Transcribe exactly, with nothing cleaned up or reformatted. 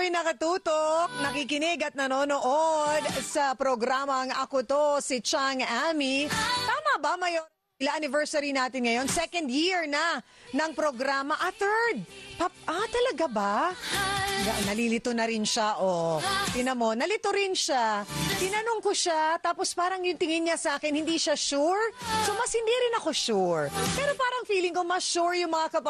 Kayo'y nakatutok, nakikinig at nanonood sa programang Ako To, si Chang Ami. Tama ba, Mayor? Ila anniversary natin ngayon, second year na ng programa. Ah, third. Pap ah, talaga ba? Nalilito na rin siya, oh. Tingnan mo, nalito rin siya. Tinanong ko siya, tapos parang yung tingin niya sa akin, hindi siya sure. So, mas hindi rin ako sure. Pero parang feeling ko mas sure yung mga kapatid